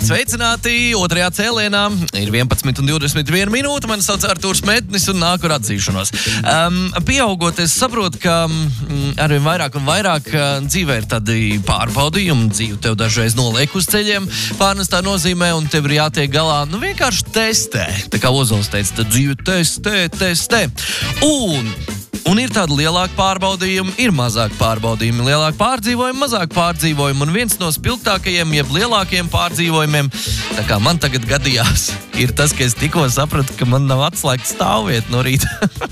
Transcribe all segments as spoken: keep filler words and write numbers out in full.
Sveicināti otrajā cēlienā. Ir vienpadsmit un divdesmit viena minūte. Mani sauc Artūrs Mednis un nāku ar atzīšanos. Um, pieaugot, es saprotu, ka um, arvien vairāk un vairāk uh, dzīvē ir tādi pārbaudījumi. Dzīve tev dažreiz noliek uz ceļiem pārnestā nozīmē un tev ir jātiek galā. Nu, vienkārši testē. Tā kā Ozols teica, tad dzīve testē, testē. Un... Un ir tādi lielāki pārbaudījumi, ir mazāk pārbaudījumi, lielāki pārdzīvojumi, mazāk pārdzīvojumi. Un viens no spilgtākajiem, jeb lielākiem pārdzīvojumiem, tā kā man tagad gadījās, ir tas, ka es tikko sapratu, ka man nav atslēgta stāvvieta no rīta.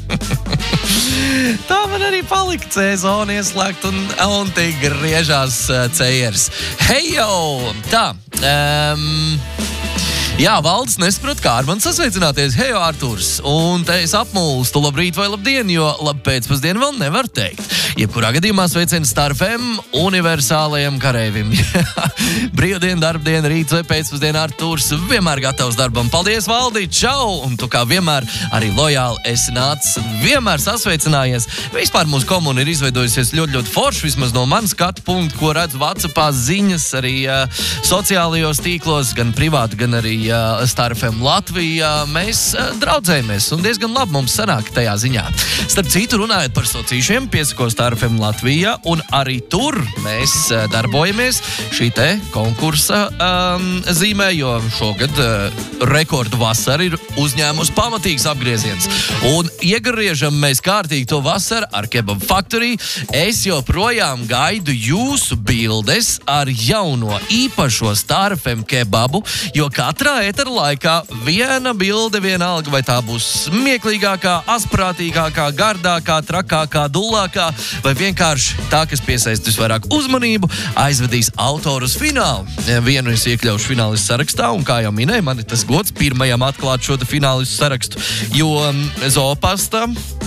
Tā man arī palika C-zona ieslēgt un, un tik griežās ceļers. Hei jau! Tā, um, jā, Valdis nesaprot, kā ar mani sasveicināties. Hei, Artūrs! Un te es apmulstu labrīt vai labdien, jo labi pēcpusdienu vēl nevar teikt. Jebkurā gadījumā sveicienu Star F M universālajam kareivim. Brīvdien, darbdien, rīts vai pēcpusdien Artūrs vienmēr gatavs darbam. Paldies, Valdi! Čau! Un tu kā vienmēr arī lojāli esi nācis, vienmēr sasveicinājies. Vispār mūsu komuna ir izveidojusies ļoti, ļoti forši, vismaz no manas skatu punktu, ko redzu WhatsAppā ziņas, arī uh, sociālajos tīklos, gan privāti, gan arī uh, Star F M Latvijā. Mēs uh, draudzējamies un diezgan labi mums sanāk tajā ziņā. Starp citu, runājot par sociīšiem, piesako Star F M Latvijā, un arī tur mēs uh, darbojamies šī te konkursa um, zīmē, jo šogad uh, rekordu vasara ir uzņēmusi pamatīgs apgrieziens. Un iegriežam mēs kārtīgi to vasaru ar Kebab Factory. Es joprojām gaidu jūsu bildes ar jauno īpašo Star F M kebabu, jo katrā ētera laikā viena bilde vienalga, vai tā būs smieklīgākā, asprātīgākā, gardākā, trakākā, dullākā, vai vienkārši tā, kas piesaist visvairāk uzmanību, aizvedīs autoru uz finālu. Vienu es iekļaušu finālistu sarakstā, un kā jau minēju, man ir tas gods pirmajam atklāt šo finālistu sarakstu, jo Zoopasta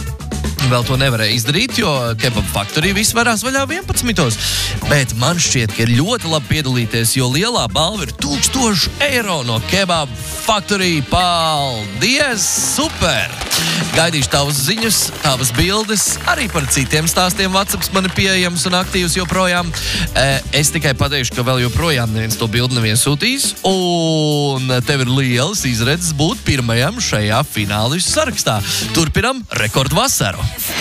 vēl to nevarēja izdarīt, jo Kebab Factory viss varās vaļā vienpadsmitos. Bet man šķiet, ka ir ļoti labi piedalīties, jo lielā balva ir tūkstoši eiro no Kebab Factory. Paldies! Super! Gaidīšu tavas ziņas, tavas bildes, arī par citiem stāstiem. WhatsApps man ir pieejams un aktīvs joprojām. Es tikai pateikšu, ka vēl joprojām neviens to bildi neviens sūtīs, un tev ir lielas izredzes būt pirmajam šajā finālistu sarakstā. Turpinam rekordu vasaru!